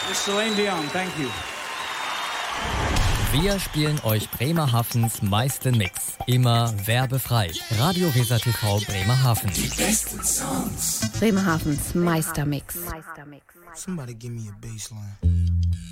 Miss Celine Dion, thank you. Wir spielen euch Bremerhavens meisten Mix. Immer werbefrei. Radio Weser TV Bremerhaven. Die besten Songs. Bremerhavens Meistermix. Somebody give me a bass line.